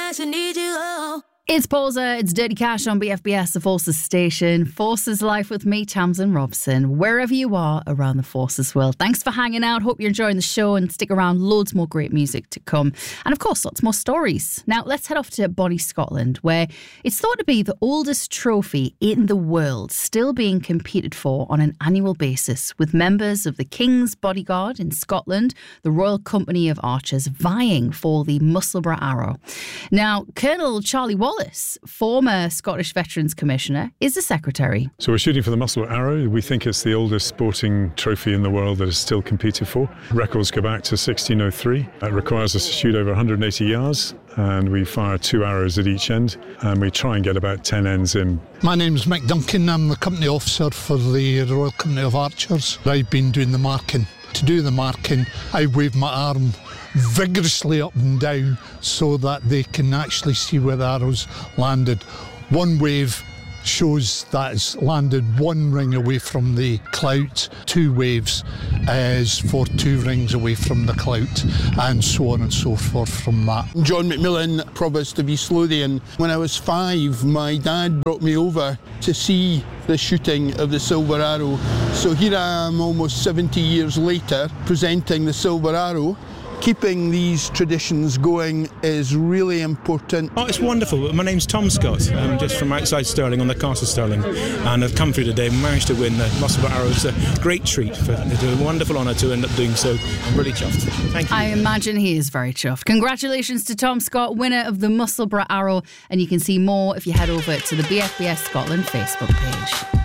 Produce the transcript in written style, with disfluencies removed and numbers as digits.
nights I need you. Oh. It's Pausa, it's Dirty Cash on BFBS, the Forces station. Forces Life with me, Tamsin Robson, wherever you are around the Forces world. Thanks for hanging out. Hope you're enjoying the show and stick around. Loads more great music to come. And of course, lots more stories. Now, let's head off to Bonnie, Scotland, where it's thought to be the oldest trophy in the world, still being competed for on an annual basis, with members of the King's Bodyguard in Scotland, the Royal Company of Archers, vying for the Musselburgh Arrow. Now, Colonel Charlie Wallace, former Scottish Veterans Commissioner, is the secretary. So we're shooting for the Musselburgh Arrow. We think it's the oldest sporting trophy in the world that is still competed for. Records go back to 1603. It requires us to shoot over 180 yards, and we fire 2 arrows at each end, and we try and get about 10 ends in. My name's Mick Duncan. I'm the company officer for the Royal Company of Archers. I've been doing the marking. To do the marking, I wave my arm vigorously up and down so that they can actually see where the arrow's landed. One wave shows that it's landed 1 ring away from the clout. 2 waves is for 2 rings away from the clout, and so on and so forth from that. John McMillan, Provost of East Lothian. When I was 5, my dad brought me over to see the shooting of the Silver Arrow. So here I am almost 70 years later presenting the Silver Arrow. Keeping these traditions going is really important. Oh, it's wonderful. My name's Tom Scott. I'm just from outside Stirling on the Castle Stirling, and I've come through today and managed to win the Musselburgh Arrow. It's a great treat. It's a wonderful honour to end up doing so. I'm really chuffed. Thank you. I imagine he is very chuffed. Congratulations to Tom Scott, winner of the Musselburgh Arrow, and you can see more if you head over to the BFBS Scotland Facebook page.